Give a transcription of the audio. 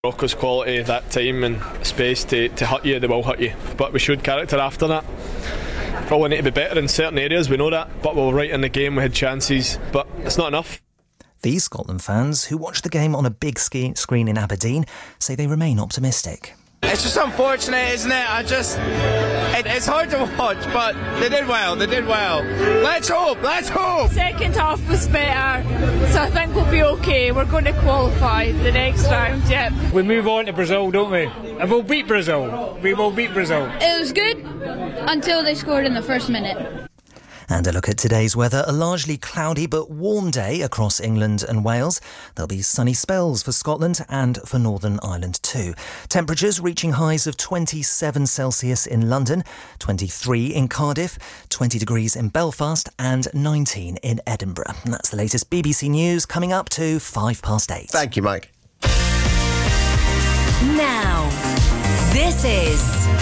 Morocco's quality, that time and space to hurt you, they will hurt you. But we showed character after that. Probably need to be better in certain areas, we know that. But we were right in the game, we had chances, but it's not enough. These Scotland fans, who watched the game on a big screen in Aberdeen, say they remain optimistic. It's just unfortunate, isn't it? It's hard to watch, but they did well. Let's hope. Second half was better, so I think we'll be okay. We're going to qualify the next round, yep. We move on to Brazil, don't we? And we'll beat Brazil. We will beat Brazil. It was good until they scored in the first minute. And a look at today's weather. A largely cloudy but warm day across England and Wales. There'll be sunny spells for Scotland and for Northern Ireland too. Temperatures reaching highs of 27 Celsius in London, 23 in Cardiff, 20 degrees in Belfast and 19 in Edinburgh. And that's the latest BBC News coming up to 8:05. Thank you, Mike. Now, this is